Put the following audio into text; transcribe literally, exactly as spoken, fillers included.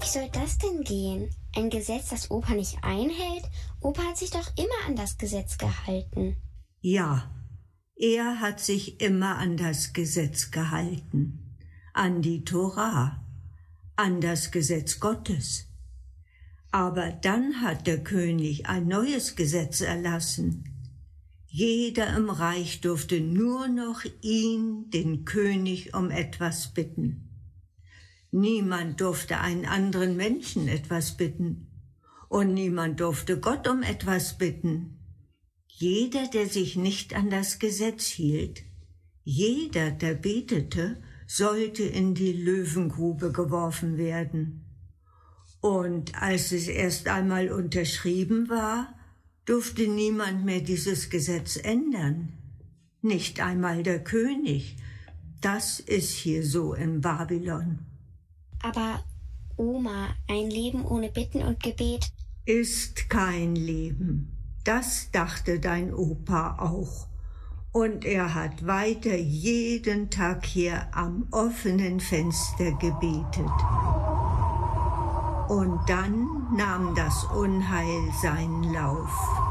Wie soll das denn gehen? Ein Gesetz, das Opa nicht einhält? Opa hat sich doch immer an das Gesetz gehalten. Ja, er hat sich immer an das Gesetz gehalten, an die Tora, an das Gesetz Gottes. Aber dann hat der König ein neues Gesetz erlassen. Jeder im Reich durfte nur noch ihn, den König, um etwas bitten. Niemand durfte einen anderen Menschen etwas bitten und niemand durfte Gott um etwas bitten. Jeder, der sich nicht an das Gesetz hielt, jeder, der betete, sollte in die Löwengrube geworfen werden. Und als es erst einmal unterschrieben war, durfte niemand mehr dieses Gesetz ändern. Nicht einmal der König. Das ist hier so in Babylon. Aber Oma, ein Leben ohne Bitten und Gebet ist kein Leben. Das dachte dein Opa auch. Und er hat weiter jeden Tag hier am offenen Fenster gebetet. Und dann nahm das Unheil seinen Lauf.